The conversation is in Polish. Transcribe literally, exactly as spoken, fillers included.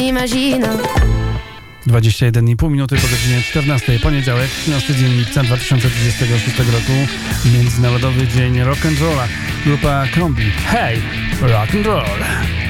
dwadzieścia jeden i pół minuty po godzinie czternastej. Poniedziałek, trzynasty dzień lipca dwa tysiące dwudziestego szóstego roku. Międzynarodowy Dzień Rock'n'Rolla. Grupa Crombie. Hej, rock'n'roll!